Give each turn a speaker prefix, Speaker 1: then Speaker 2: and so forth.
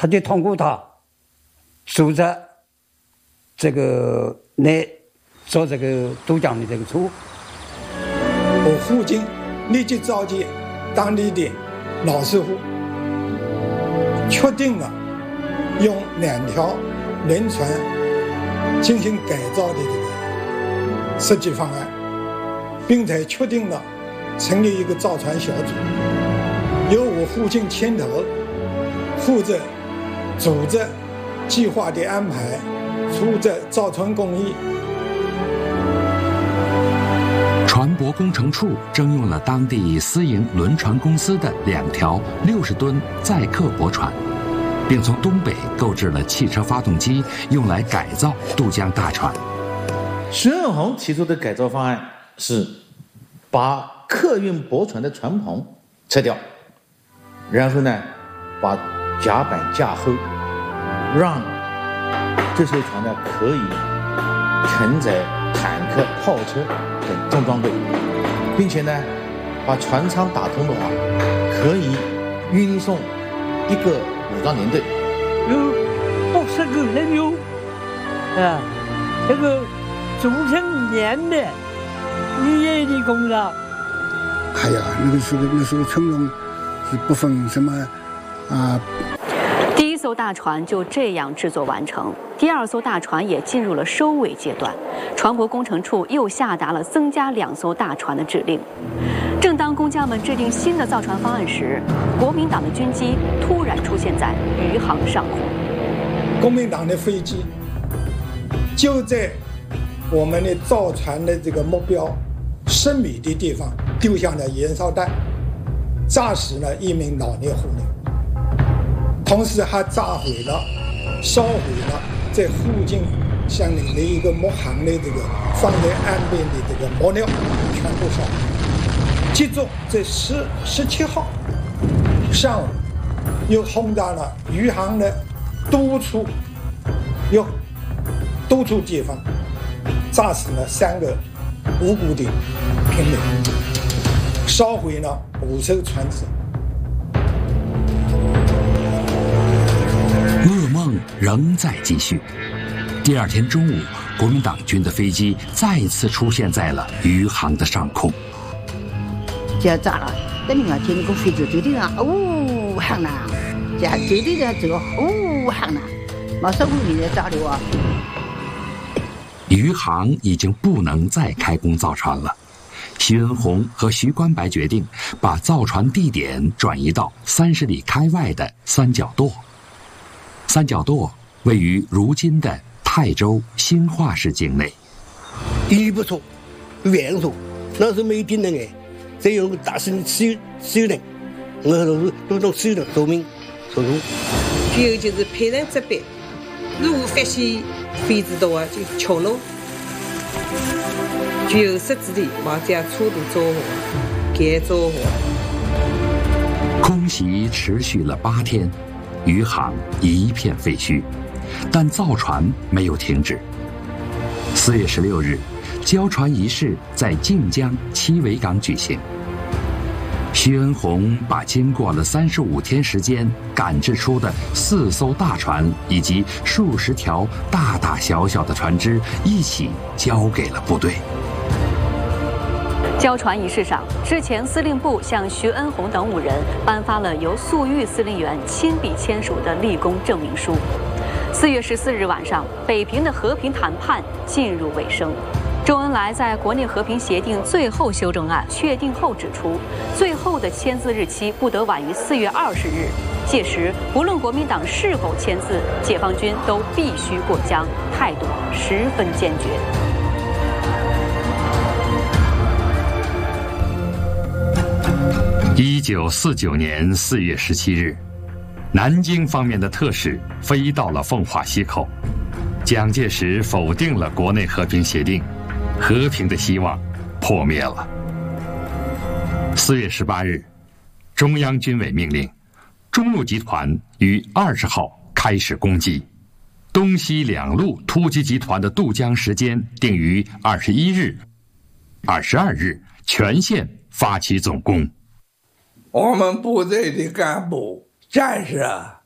Speaker 1: 他就通过他组织这个来做这个渡江的这个处。
Speaker 2: 我父亲立即召集当地的老师傅，确定了用2条轮船进行改造的这个设计方案，并且确定了成立一个造船小组，由我父亲牵头，负责组织计划的安排，负责造船工艺。
Speaker 3: 船舶工程处征用了当地私营轮船公司的2条60吨载客驳船，并从东北购置了汽车发动机，用来改造渡江大船。
Speaker 4: 徐恩宏提出的改造方案是把客运驳船的船棚拆掉，然后呢把甲板架厚，让这艘船呢可以承载坦克、炮车等重装备，并且呢把船舱打通的话，可以运送一个武装连队，
Speaker 5: 有80个人有这个组成连的渔业的功劳。
Speaker 6: 哎呀，那时候成龙是不分什么
Speaker 7: 第1艘大船就这样制作完成，第2艘大船也进入了收尾阶段。船舶工程处又下达了增加2艘大船的指令。正当工匠们制定新的造船方案时，国民党的军机突然出现在余杭上空。
Speaker 2: 国民党的飞机就在我们的造船的这个目标10米的地方丢下了燃烧弹，炸死了1名老年妇女，同时还炸毁了、烧毁了在附近相邻的一个木行的这个放在岸边的这个木料，全部烧毁。接着在17号上午又轰炸了余杭的多处地方，炸死了3个无辜的平民，烧毁了5艘船只。
Speaker 3: 噩梦仍在继续。第2天中午，国民党军的飞机再次出现在了余杭的上空。
Speaker 8: 这炸了，等你看天那个飞机就这样喊呐，这就这样走喊呐，马上后面炸了啊！
Speaker 3: 余杭已经不能再开工造船了。徐恩宏和徐关白决定把造船地点转移到30里开外的三角垛。三角垛位于如今的泰州兴化市境内。
Speaker 6: 地不错，远处那时候没电的再用大声修人，我都弄修人寿命手术。
Speaker 9: 还有就是配上这边，如果发现飞机的话就敲锣，就有设置的把这样车都做好，改造好。
Speaker 3: 空袭持续了8天，余杭一片废墟，但造船没有停止。4月16日，交船仪式在晋江七尾港举行。徐恩宏把经过了35天时间赶制出的4艘大船以及数十条大大小小的船只一起交给了部队。
Speaker 7: 交船仪式上，之前司令部向徐恩宏等5人颁发了由粟裕司令员亲笔签署的立功证明书。4月14日晚上，北平的和平谈判进入尾声。周恩来在国内和平协定最后修正案确定后指出，最后的签字日期不得晚于4月20日。届时，不论国民党是否签字，解放军都必须过江，态度十分坚决。
Speaker 3: 1949年4月17日，南京方面的特使飞到了奉化溪口，蒋介石否定了国内和平协定，和平的希望破灭了。4月18日，中央军委命令中路集团于20号开始攻击，东西2路突击集团的渡江时间定于21日、22日全线发起总攻。
Speaker 10: 我们部队的干部战士啊，